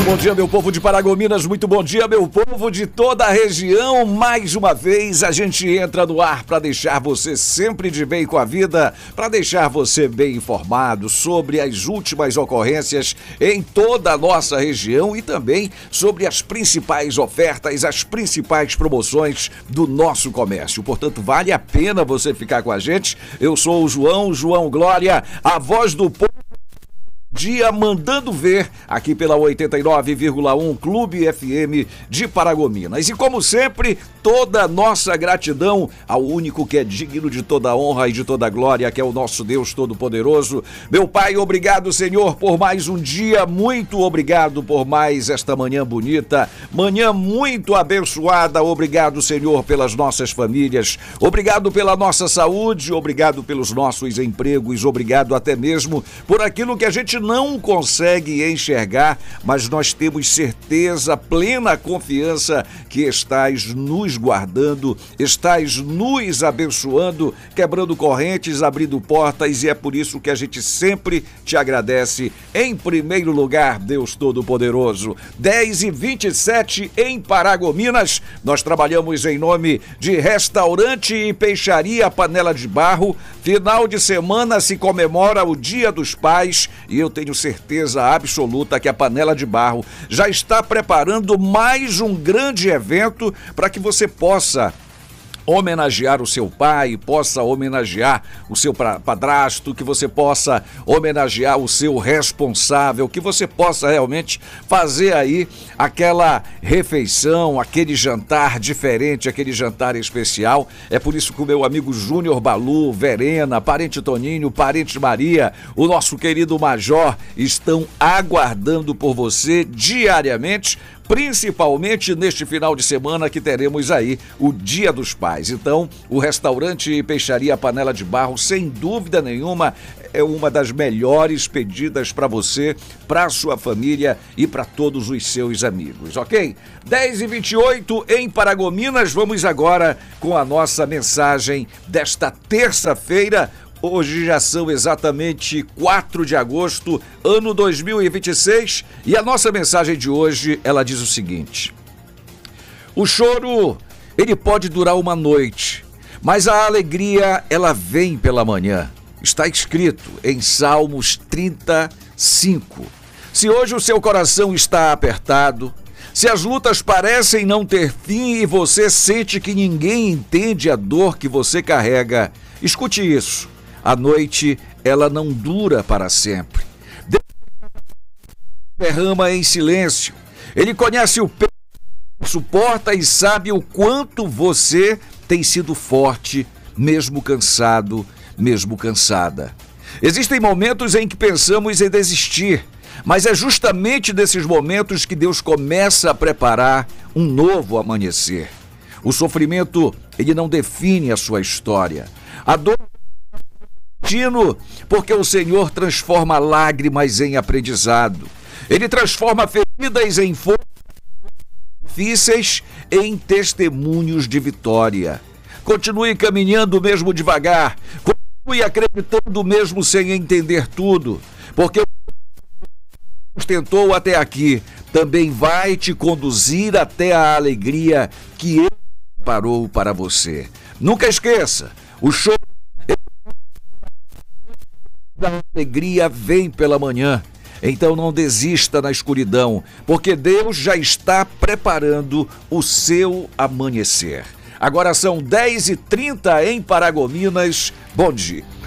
bom dia, meu povo de Paragominas, muito bom dia, meu povo de toda a região. Mais uma vez a gente entra no ar para deixar você sempre de bem com a vida, para deixar você bem informado sobre as últimas ocorrências em toda a nossa região e também sobre as principais ofertas, as principais promoções do nosso comércio. Portanto, vale a pena você ficar com a gente. Eu sou o João Glória, a voz do povo. Dia mandando ver aqui pela 89,1 Clube FM de Paragominas. E como sempre, toda a nossa gratidão ao único que é digno de toda a honra e de toda a glória, que é o nosso Deus Todo-Poderoso. Meu Pai, obrigado, Senhor, por mais um dia, muito obrigado por mais esta manhã bonita, manhã muito abençoada. Obrigado, Senhor, pelas nossas famílias, obrigado pela nossa saúde, obrigado pelos nossos empregos, obrigado até mesmo por aquilo que a gente não consegue enxergar, mas nós temos certeza, plena confiança que estás nos guardando, estás nos abençoando, quebrando correntes, abrindo portas, e é por isso que a gente sempre te agradece. Em primeiro lugar, Deus Todo-Poderoso. 10h27 em Paragominas, nós trabalhamos em nome de Restaurante e Peixaria Panela de Barro. Final de semana se comemora o Dia dos Pais e eu tenho certeza absoluta que a Panela de Barro já está preparando mais um grande evento para que você possa homenagear o seu pai, possa homenagear o seu padrasto, que você possa homenagear o seu responsável, que você possa realmente fazer aí aquela refeição, aquele jantar diferente, aquele jantar especial. É por isso que o meu amigo Júnior Balu, Verena, parente Toninho, parente Maria, o nosso querido Major estão aguardando por você diariamente, principalmente neste final de semana que teremos aí o Dia dos Pais. Então, o Restaurante e Peixaria Panela de Barro, sem dúvida nenhuma, é uma das melhores pedidas para você, para sua família e para todos os seus amigos, ok? 10h28 em Paragominas, vamos agora com a nossa mensagem desta terça-feira. Hoje já são exatamente 4 de agosto, ano 2026, e a nossa mensagem de hoje, ela diz o seguinte: o choro, ele pode durar uma noite, mas a alegria, ela vem pela manhã. Está escrito em Salmos 35. Se hoje o seu coração está apertado, se as lutas parecem não ter fim e você sente que ninguém entende a dor que você carrega, escute isso. A noite, ela não dura para sempre. Deus derrama em silêncio. Ele conhece o peso, suporta e sabe o quanto você tem sido forte, mesmo cansado, mesmo cansada. Existem momentos em que pensamos em desistir, mas é justamente nesses momentos que Deus começa a preparar um novo amanhecer. O sofrimento, ele não define a sua história. A dor porque o Senhor transforma lágrimas em aprendizado. Ele transforma feridas em forças difíceis em testemunhos de vitória. Continue caminhando mesmo devagar. Continue acreditando mesmo sem entender tudo. Porque o que sustentou até aqui também vai te conduzir até a alegria que Ele preparou para você. Nunca esqueça, o choro da alegria vem pela manhã. Então não desista na escuridão, porque Deus já está preparando o seu amanhecer. Agora são 10h30 em Paragominas. Bom dia.